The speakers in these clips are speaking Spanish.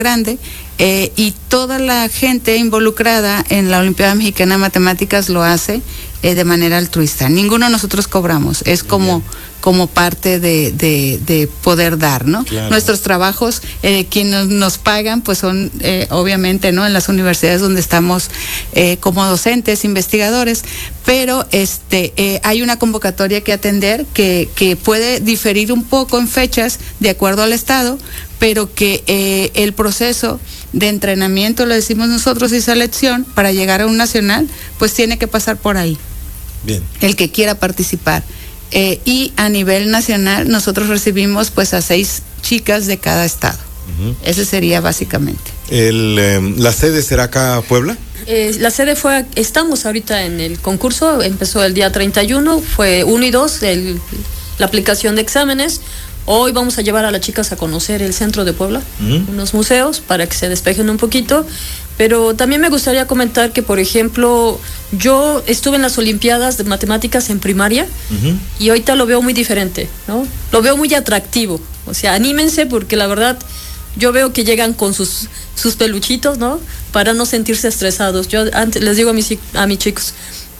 grande, y toda la gente involucrada en la Olimpiada Mexicana de Matemáticas lo hace de manera altruista. Ninguno de nosotros cobramos, es como parte de poder dar, ¿no? Claro. Nuestros trabajos, quienes nos pagan, pues son obviamente, ¿no?, en las universidades donde estamos como docentes, investigadores, pero hay una convocatoria que atender que puede diferir un poco en fechas de acuerdo al estado, pero que el proceso de entrenamiento, lo decimos nosotros, y selección para llegar a un nacional, pues tiene que pasar por ahí. Bien. El que quiera participar. Y a nivel nacional nosotros recibimos pues a 6 chicas de cada estado. Uh-huh. Ese sería básicamente. ¿La sede será acá, Puebla? La sede estamos ahorita en el concurso, empezó el día 31, fue 1 y 2, la aplicación de exámenes. Hoy vamos a llevar a las chicas a conocer el centro de Puebla, unos museos, para que se despejen un poquito. Pero también me gustaría comentar que, por ejemplo, yo estuve en las Olimpiadas de Matemáticas en primaria, y ahorita lo veo muy diferente, ¿no? Lo veo muy atractivo. O sea, anímense, porque la verdad yo veo que llegan con sus peluchitos, ¿no?, para no sentirse estresados. Yo antes les digo a mis chicos,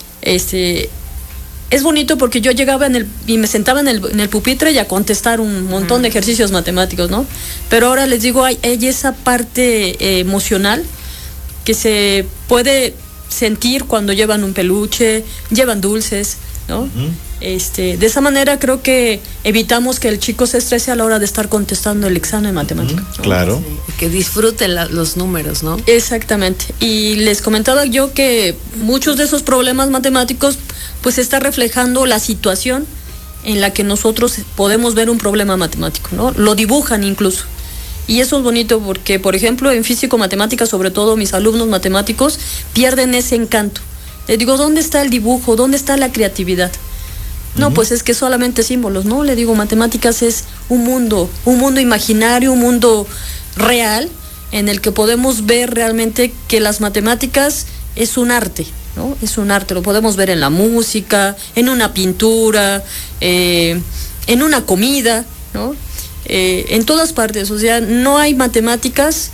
es bonito porque yo llegaba y me sentaba en el pupitre y a contestar un montón de ejercicios matemáticos, ¿no? Pero ahora les digo, hay esa parte emocional que se puede sentir cuando llevan un peluche, llevan dulces, ¿no? De esa manera creo que evitamos que el chico se estrese a la hora de estar contestando el examen de matemáticas, ¿no? Claro. Sí, que disfrute los números, ¿no? Exactamente. Y les comentaba yo que muchos de esos problemas matemáticos pues está reflejando la situación en la que nosotros podemos ver un problema matemático, ¿no? Lo dibujan incluso. Y eso es bonito porque, por ejemplo, en físico-matemáticas, sobre todo mis alumnos matemáticos, pierden ese encanto. Les digo, ¿dónde está el dibujo? ¿Dónde está la creatividad? No, pues es que solamente símbolos, ¿no? Le digo, matemáticas es un mundo imaginario, un mundo real, en el que podemos ver realmente que las matemáticas es un arte, ¿no? Es un arte, lo podemos ver en la música, en una pintura, en una comida, ¿no? En todas partes. O sea, no hay matemáticas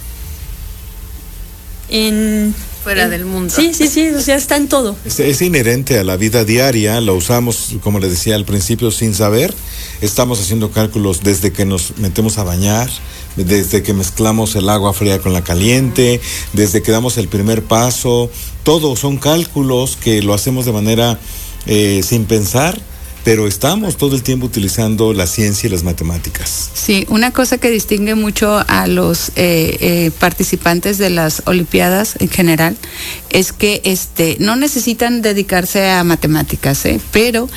fuera del mundo. Sí, o sea, está en todo. Es inherente a la vida diaria, lo usamos, como les decía al principio, sin saber. Estamos haciendo cálculos desde que nos metemos a bañar, desde que mezclamos el agua fría con la caliente, desde que damos el primer paso. Todos son cálculos que lo hacemos de manera sin pensar, pero estamos todo el tiempo utilizando la ciencia y las matemáticas. Sí, una cosa que distingue mucho a los participantes de las Olimpiadas en general es que no necesitan dedicarse a matemáticas, pero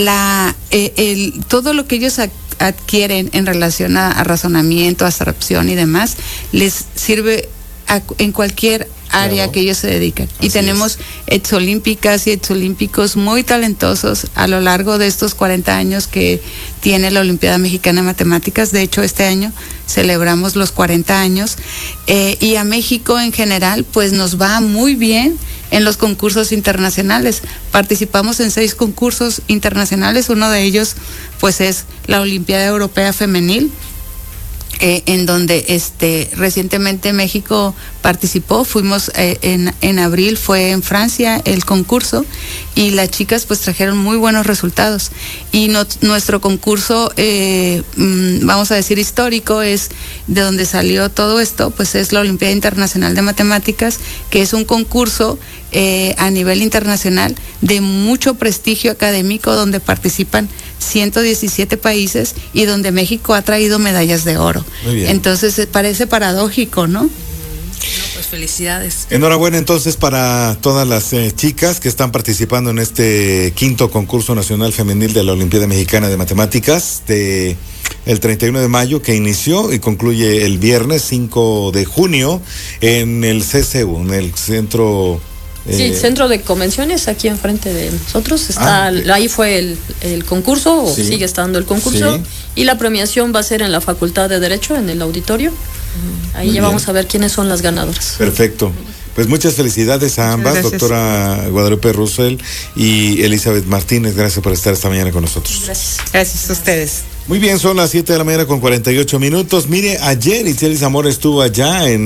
todo lo que ellos adquieren en relación a razonamiento, abstracción y demás, les sirve en cualquier área que ellos se dedican. Y tenemos exolímpicas y exolímpicos muy talentosos a lo largo de estos 40 años que tiene la Olimpiada Mexicana de Matemáticas. De hecho, este año celebramos los 40 años, y a México en general pues nos va muy bien en los concursos internacionales. Participamos en 6 concursos internacionales. Uno de ellos pues es la Olimpiada Europea Femenil, en donde recientemente México participó. Fuimos en abril, fue en Francia el concurso, y las chicas pues trajeron muy buenos resultados. Y nuestro concurso, vamos a decir histórico, es de donde salió todo esto, pues es la Olimpiada Internacional de Matemáticas, que es un concurso a nivel internacional de mucho prestigio académico, donde participan 117 países y donde México ha traído medallas de oro. Muy bien. Entonces parece paradójico, ¿no? No, pues felicidades. Enhorabuena entonces para todas las chicas que están participando en este 5º concurso nacional femenil de la Olimpiada Mexicana de Matemáticas el 31 de mayo, que inició y concluye el viernes 5 de junio en el CCU, en el centro... Sí, centro de convenciones aquí enfrente de nosotros está. Ahí fue el concurso, o sigue estando el concurso, y la premiación va a ser en la Facultad de Derecho, en el auditorio. Ahí ya vamos a ver quiénes son las ganadoras. Perfecto. Pues muchas felicidades a ambas, doctora Guadalupe Russell y Elizabeth Martínez. Gracias por estar esta mañana con nosotros. Gracias. Gracias a ustedes. Muy bien, son las 7 de la mañana con 48 minutos. Mire, ayer Itzel Zamora estuvo allá en